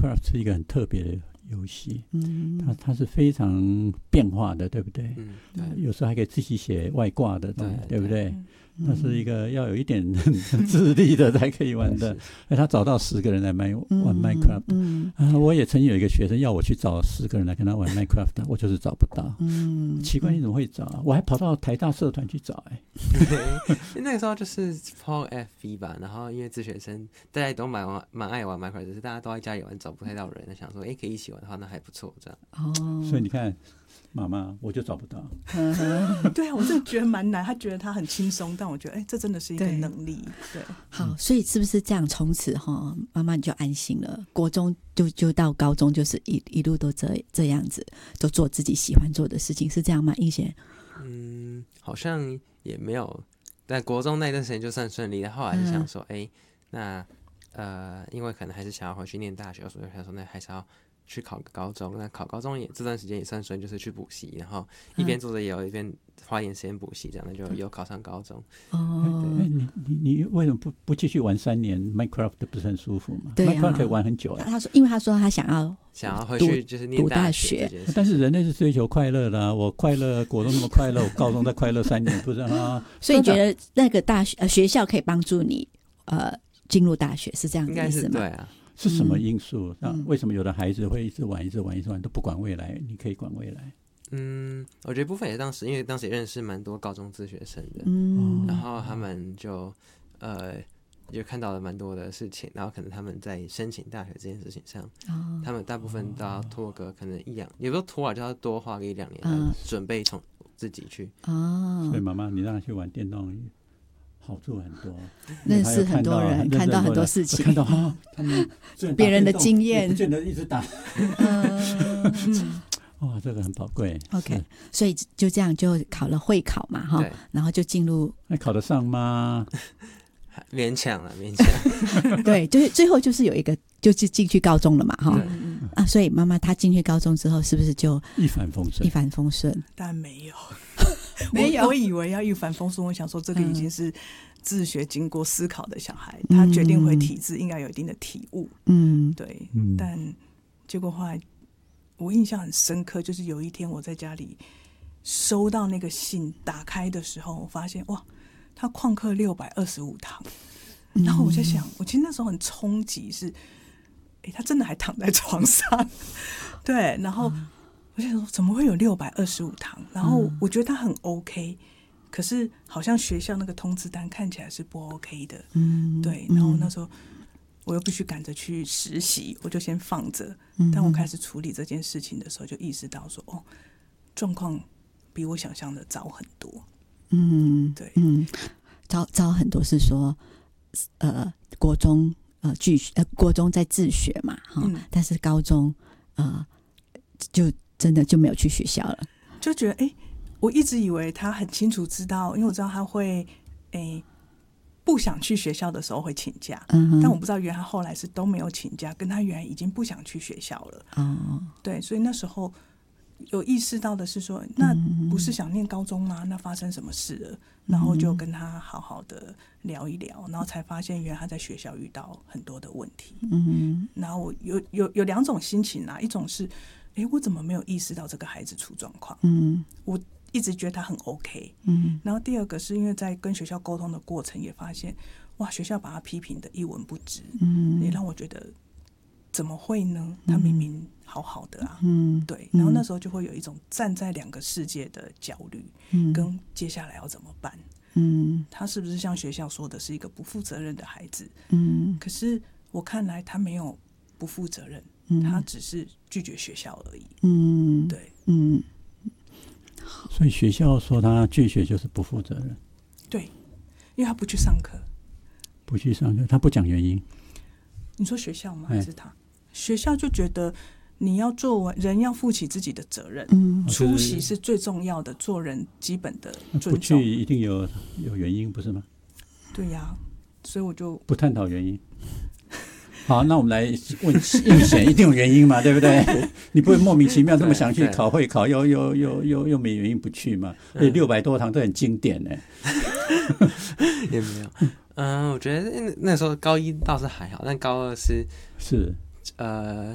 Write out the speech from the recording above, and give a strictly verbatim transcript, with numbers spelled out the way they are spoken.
Minecraft 是一个很特别的游戏，嗯，它它是非常变化的，对不对？嗯，对，有时候还可以自己写外挂的东西， 对, 对不对？那是一个要有一点智力的才可以玩的。哎，他找到十个人来玩 Minecraft，嗯嗯啊，我也曾经有一个学生要我去找十个人来跟他玩 Minecraft， 我就是找不到。嗯，奇怪，你怎么会找啊？我还跑到台大社团去找哎、 欸。那个时候就是 P O F V 吧，然后因为自学生大家都蛮蛮爱玩 Minecraft， 只是大家都在家里玩，找不太到人，想说哎、欸、可以一起玩的话，那还不错这样。 哦，所以你看。妈妈，我就找不到。 对啊，我真的觉得蛮难。他觉得他很轻松，但我觉得，哎、欸，这真的是一个能力。对， 好，所以是不是这样？从此哈，妈妈你就安心了。国中就就到高中，就是一一路都这这样子，都做自己喜欢做的事情，是这样吗？英贤？ 嗯，好像也没有。但国中那段时间就算顺利的，后来就想说，哎、嗯欸，那呃，因为可能还是想要回去念大学，所以想说那还是要。去考个高中，那考高中也这段时间也算顺，就是去补习，然后一边做着也有一边花一点时间补习，这样那就有考上高中。 哦，你你你为什么不不继续玩三年 Minecraft 不是很舒服吗？ 对啊 ，Minecraft 可以玩很久啊。 他说，因为他说他想要想要回去就是念大学， 但是人类是追求快乐的、啊。我快乐，国中那么快乐，我高中再快乐三年，不是啊？ 所以你觉得那个大学呃学校可以帮助你呃进入大学，是这样的意思吗？ 应该是对啊。 是什么因素？那、嗯、为什么有的孩子会一直玩、一直玩、一直玩都不管未来？你可以管未来。 嗯，我觉得部分也是当时，因为当时也认识蛮多高中自学生的，嗯，然后他们就呃就看到了蛮多的事情，然后可能他们在申请大学这件事情上，哦、他们大部分都要拖个可能一两，也不是拖啊，就要多花个一两年来准备从自己去。 哦，所以妈妈，你让他去玩电动。好处很多， 认识很多人，看到很多事情， 看到哈，他们别人的经验， 不见得一直打。嗯，哇，这个很宝贵。 OK， 所以就这样就考了会考嘛，哈，然后就进入。 那考得上吗？ 勉强了，勉强。 对，就是最后就是有一个，就是进去高中了嘛，哈。啊，所以妈妈她进去高中之后，是不是就一帆风顺？ 一帆风顺？ 但没有。 没有我, 我以为要一帆风顺，我想说这个已经是自学经过思考的小孩，嗯、他决定回体制应该有一定的体悟，嗯，对，嗯、但结果后来我印象很深刻，就是有一天我在家里收到那个信，打开的时候，我发现哇，他旷课六百二十五堂，然后我在想，我其实那时候很冲击，是，哎，他真的还躺在床上，对，然后。我想说怎么会有六百二十五堂？然后我觉得他很 OK，、嗯、可是好像学校那个通知单看起来是不 OK 的。嗯，对。然后那时候我又必须赶着去实习，我就先放着。嗯、当我开始处理这件事情的时候，就意识到说，哦，状况比我想象的糟很多。嗯，对， 嗯，糟糟很多是说，呃，国中呃拒呃国中在自学嘛，哈、嗯，但是高中呃就。真的就没有去学校了， 就觉得哎、欸，我一直以为他很清楚知道，因为我知道他会哎、欸、不想去学校的时候会请假，嗯、但我不知道原来他后来是都没有请假，跟他原来已经不想去学校了。哦，对，所以那时候有意识到的是说，那不是想念高中吗？那发生什么事了？然后就跟他好好的聊一聊，然后才发现原来他在学校遇到很多的问题。嗯，然后我有有有两种心情啊，一种是。哎，我怎么没有意识到这个孩子出状况？嗯，我一直觉得他很 OK。嗯，然后第二个是因为在跟学校沟通的过程也发现，哇，学校把他批评的一文不值。嗯，也让我觉得怎么会呢？他明明好好的啊。嗯，对。然后那时候就会有一种站在两个世界的焦虑，嗯，跟接下来要怎么办？嗯，他是不是像学校说的是一个不负责任的孩子？嗯，可是我看来他没有不负责任。他只是拒绝学校而已。嗯，对，嗯， 所以学校说他拒学就是不负责任。 对，因为他不去上课， 不去上课，他不讲原因。 你说学校吗？还是他？学校就觉得你要做完人要负起自己的责任，嗯，出席是最重要的，做人基本的尊重。 不去一定有有原因，不是吗？ 对呀、啊，所以我就不探讨原因。好，那我们来问应贤，一定有原因嘛，对不对？你不会莫名其妙这么想去考会考，又又又又又没原因不去嘛？而且六百多堂都很经典呢。 也没有，嗯、呃，我觉得那时候高一倒是还好，但高二是是呃。